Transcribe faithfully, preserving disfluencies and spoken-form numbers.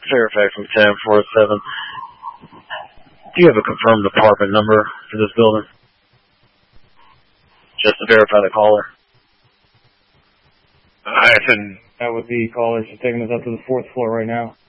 Fairfax from ten four seven. Do you have a confirmed apartment number for this building? Just to verify the caller. I said that would be caller. She's taking us up to the fourth floor right now.